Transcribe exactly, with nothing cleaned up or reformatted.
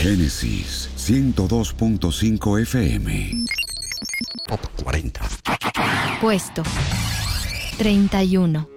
Génesis ciento dos punto cinco F M. Top cuarenta. Puesto treinta y uno.